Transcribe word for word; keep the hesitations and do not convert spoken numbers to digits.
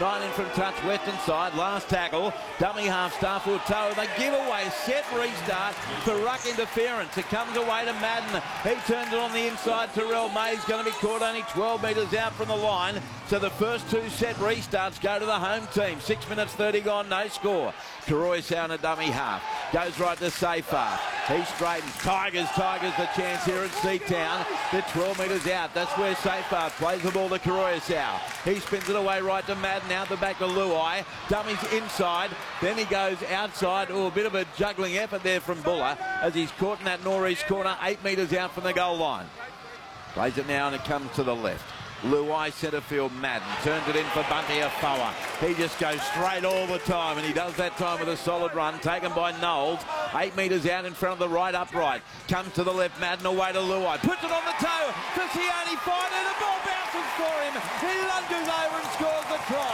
Nine in from touch, western side. Last tackle. Dummy half, Starfield toe. They give away. Set restart for ruck interference. It comes away to Madden. He turns it on the inside. Terrell May's going to be caught only twelve metres out from the line. So the first two set restarts go to the home team. Six minutes thirty gone, no score. Koroisau a dummy half. Goes right to Safar. He straightens. Tigers, Tigers the chance here at Seatown. They're twelve metres out. That's where Safar plays the ball to Koroisau. He spins it away right to Madden. Out the back to Luai. Dummies inside. Then he goes outside. Oh, a bit of a juggling effort there from Buller as he's caught in that northeast corner, eight metres out from the goal line. Plays it now and it comes to the left. Luai centre field, Madden turns it in for Bunty Afoa. He just goes straight all the time, and he does that time with a solid run taken by Knowles. Eight metres out in front of the right upright. Comes to the left, Madden away to Luai. Puts it on the toe for Sione Fine, and the ball bounces for him. He lunges over and scores the try.